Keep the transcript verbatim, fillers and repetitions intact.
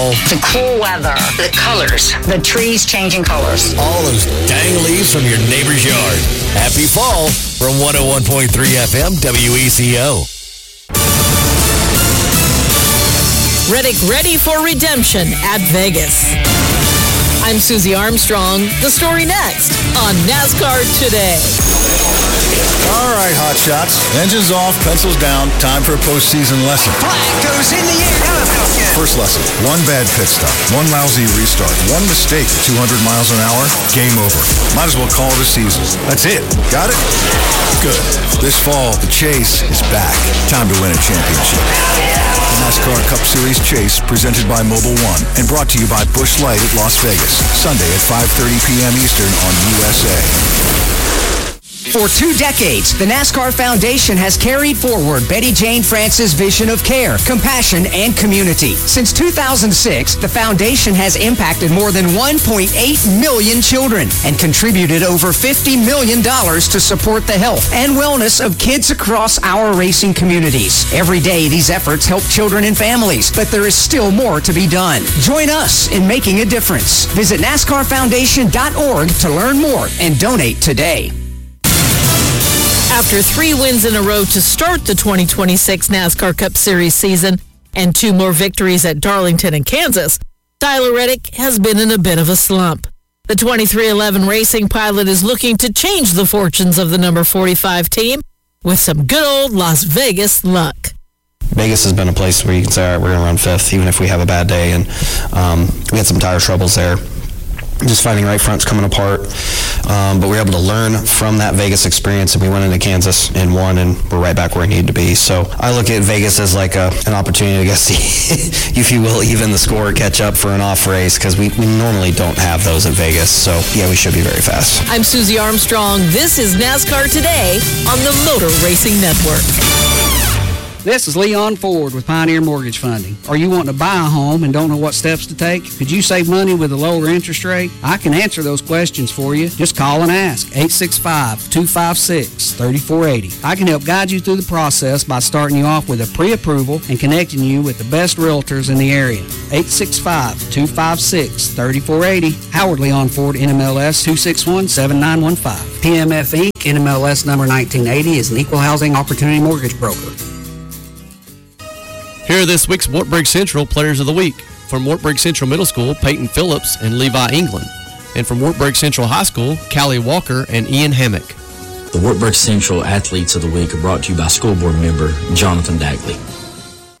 The cool weather, the colors, the trees changing colors. All those dang leaves from your neighbor's yard. Happy fall from one oh one point three F M W E C O. Reddick ready for redemption at Vegas. I'm Susie Armstrong. The story next on NASCAR Today. All right, hot shots. Engines off, pencils down. Time for a postseason lesson. Flag goes in the air. Now it feels good. First lesson. One bad pit stop. One lousy restart. One mistake at two hundred miles an hour. Game over. Might as well call it a season. That's it. Got it? Good. This fall, the Chase is back. Time to win a championship. The NASCAR Cup Series Chase, presented by Mobil one and brought to you by Busch Light at Las Vegas. Sunday at five thirty p.m. Eastern on U S A. For two decades, the NASCAR Foundation has carried forward Betty Jane France's vision of care, compassion, and community. Since two thousand six, the foundation has impacted more than one point eight million children and contributed over fifty million dollars to support the health and wellness of kids across our racing communities. Every day, these efforts help children and families, but there is still more to be done. Join us in making a difference. Visit NASCAR Foundation dot org to learn more and donate today. After three wins in a row to start the twenty twenty-six NASCAR Cup Series season and two more victories at Darlington and Kansas, Tyler Reddick has been in a bit of a slump. The twenty-three eleven Racing pilot is looking to change the fortunes of the number forty-five team with some good old Las Vegas luck. Vegas has been a place where you can say, all right, we're going to run fifth, even if we have a bad day. And um, we had some tire troubles there. Just finding right fronts coming apart. Um, but we were able to learn from that Vegas experience, and we went into Kansas and won, and we're right back where we need to be. So I look at Vegas as like a, an opportunity to guess, if you will, even the score, catch up for an off race, because we, we normally don't have those at Vegas. So, yeah, we should be very fast. I'm Susie Armstrong. This is NASCAR Today on the Motor Racing Network. This is Leon Ford with Pioneer Mortgage Funding. Are you wanting to buy a home and don't know what steps to take? Could you save money with a lower interest rate? I can answer those questions for you. Just call and ask. eight six five, two five six, three four eight zero. I can help guide you through the process by starting you off with a pre-approval and connecting you with the best realtors in the area. eight six five, two five six, three four eight zero. Howard Leon Ford, N M L S two six one, seven nine one five. P M F Incorporated, N M L S number nineteen eighty, is an equal housing opportunity mortgage broker. Here are this week's Wartburg Central Players of the Week. From Wartburg Central Middle School, Peyton Phillips and Levi England. And from Wartburg Central High School, Callie Walker and Ian Hammock. The Wartburg Central Athletes of the Week are brought to you by school board member Jonathan Dagley.